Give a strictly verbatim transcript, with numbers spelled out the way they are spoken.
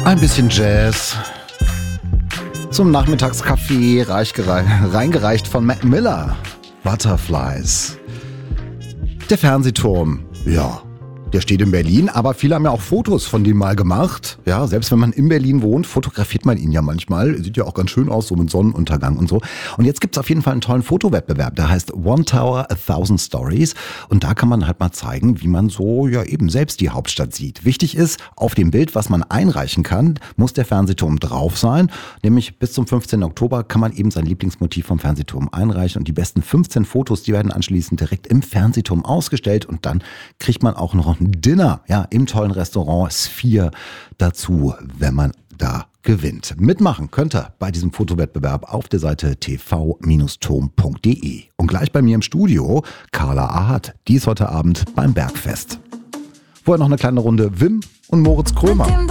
Ein bisschen Jazz zum Nachmittagskaffee, reich gerei- reingereicht von Mac Miller. Butterflies. Der Fernsehturm, ja, der steht in Berlin, aber viele haben ja auch Fotos von dem mal gemacht. Ja, selbst wenn man in Berlin wohnt, fotografiert man ihn ja manchmal. Sieht ja auch ganz schön aus, so mit Sonnenuntergang und so. Und jetzt gibt's auf jeden Fall einen tollen Fotowettbewerb, der heißt One Tower, a Thousand Stories. Und da kann man halt mal zeigen, wie man so ja eben selbst die Hauptstadt sieht. Wichtig ist, auf dem Bild, was man einreichen kann, muss der Fernsehturm drauf sein. Nämlich bis zum fünfzehnten Oktober kann man eben sein Lieblingsmotiv vom Fernsehturm einreichen. Und die besten fünfzehn Fotos, die werden anschließend direkt im Fernsehturm ausgestellt. Und dann kriegt man auch noch ein Dinner, ja, im tollen Restaurant Sphere dazu, wenn man da gewinnt. Mitmachen könnt ihr bei diesem Fotowettbewerb auf der Seite t v Bindestrich turm punkt d e. Und gleich bei mir im Studio Carla Ahad, die ist heute Abend beim Bergfest. Vorher noch eine kleine Runde Wim und Moritz Krömer.